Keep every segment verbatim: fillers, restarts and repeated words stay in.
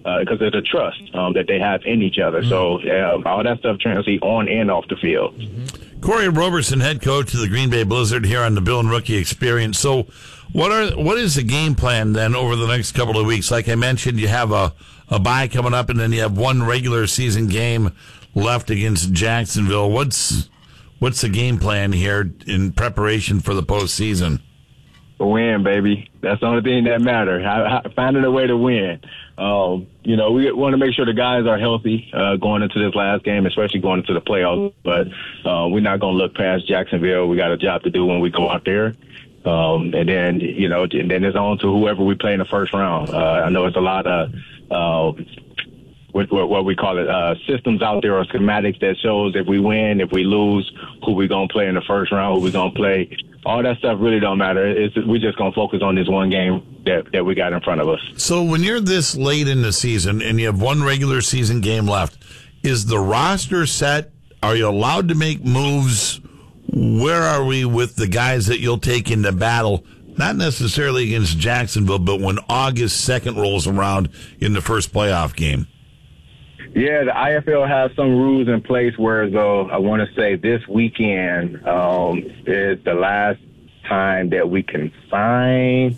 because of the trust um, that they have in each other. Mm-hmm. So uh, all that stuff translates on and off the field. Mm-hmm. Corey Roberson, head coach of the Green Bay Blizzard here on the Bill and Rookie Experience. So what are what is the game plan then over the next couple of weeks? Like I mentioned, you have a, a bye coming up, and then you have one regular season game left against Jacksonville. What's what's the game plan here in preparation for the postseason? Win, baby. That's the only thing that matters. Finding a way to win. Um, you know, we want to make sure the guys are healthy uh, going into this last game, especially going into the playoffs. But uh, we're not going to look past Jacksonville. We got a job to do when we go out there. Um, and then, you know, and then it's on to whoever we play in the first round. Uh, I know it's a lot of uh, what, what we call it, uh, systems out there or schematics that shows if we win, if we lose, who we going to play in the first round, who we going to play. All that stuff really don't matter. It's, we're just going to focus on this one game that, that we got in front of us. So when you're this late in the season and you have one regular season game left, is the roster set? Are you allowed to make moves? Where are we with the guys that you'll take into battle? Not necessarily against Jacksonville, but when August second rolls around in the first playoff game. Yeah, the I F L has some rules in place where, though, I want to say this weekend um, is the last time that we can sign,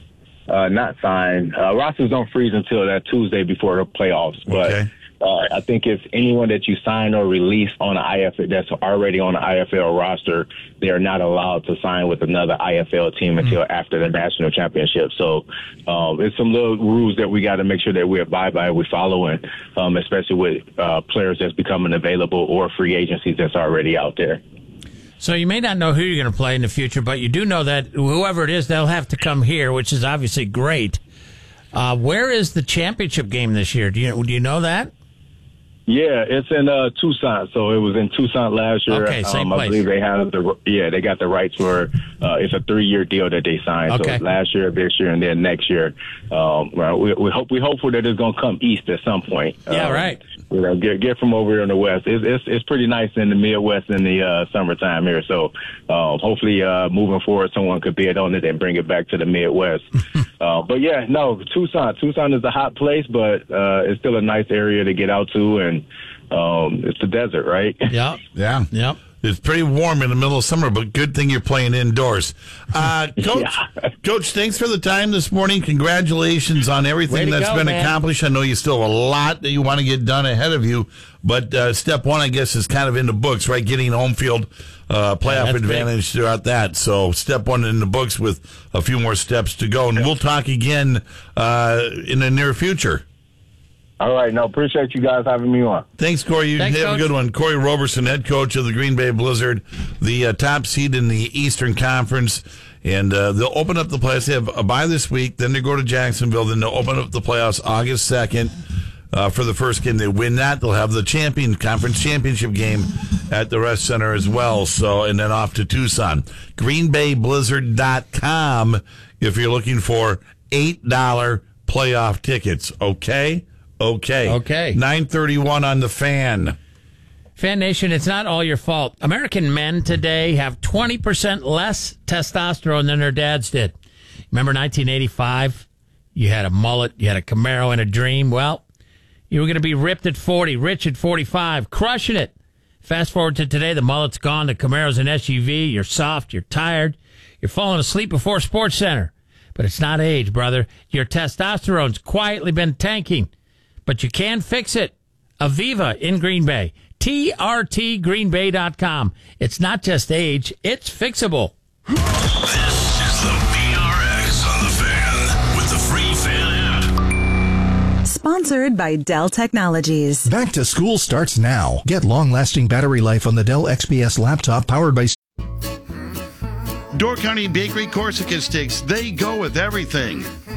uh, not sign. Uh, rosters don't freeze until that Tuesday before the playoffs. But okay. uh, I think if anyone that you sign or release on the I F L that's already on the I F L roster, they are not allowed to sign with another I F L team until mm-hmm. after the national championship. So um, it's some little rules that we got to make sure that we abide by, we follow, and um, especially with uh, players that's becoming available or free agencies that's already out there. So you may not know who you're going to play in the future, but you do know that whoever it is, they'll have to come here, which is obviously great. Uh, where is the championship game this year? Do you do you know that? Yeah, it's in uh, Tucson. So it was in Tucson last year. Okay, same um, place. I believe they have the yeah, they got the rights for uh, it's a three year deal that they signed. Okay. So last year, this year, and then next year. Um, well, we, we hope we hopeful that it's going to come east at some point. Yeah, um, right. You know, get get from over here in the west. It's it's, it's pretty nice in the Midwest in the uh, summertime here. So um, hopefully, uh, moving forward, someone could bid on it and bring it back to the Midwest. uh, but yeah, no, Tucson. Tucson is a hot place, but uh, it's still a nice area to get out to, and um, it's the desert, right? Yep. Yeah. Yep. It's pretty warm in the middle of summer, but good thing you're playing indoors. Uh, Coach, yeah. Coach, thanks for the time this morning. Congratulations on everything that's go, been man. accomplished. I know you still have a lot that you want to get done ahead of you, but uh, step one, I guess, is kind of in the books, right? Getting home field uh, playoff Yeah, advantage big. Throughout that. So step one in the books with a few more steps to go. And we'll talk again uh, in the near future. All right. No, appreciate you guys having me on. Thanks, Corey. You Thanks, have Coach. a good one. Corey Roberson, head coach of the Green Bay Blizzard, the uh, top seed in the Eastern Conference. And uh, they'll open up the playoffs. They have a bye this week. Then they go to Jacksonville. Then they'll open up the playoffs August second uh, for the first game. They win that. They'll have the champion conference championship game at the Rest Center as well. So, and then off to Tucson. green bay blizzard dot com if you're looking for eight dollars playoff tickets. Okay? Okay. Okay. nine thirty-one on the Fan. Fan Nation, it's not all your fault. American men today have twenty percent less testosterone than their dads did. Remember nineteen eighty-five? You had a mullet, you had a Camaro and a dream. Well, you were going to be ripped at forty, rich at forty-five, crushing it. Fast forward to today, the mullet's gone, the Camaro's an S U V, you're soft, you're tired, you're falling asleep before Sports Center. But it's not age, brother. Your testosterone's quietly been tanking. But you can fix it. Aviva in Green Bay. T R T green bay dot com. It's not just age, it's fixable. This is the V R X on the Fan with the free Fan app. Sponsored by Dell Technologies. Back to school starts now. Get long-lasting battery life on the Dell X P S laptop powered by... Door County Bakery Corsica Sticks, they go with everything.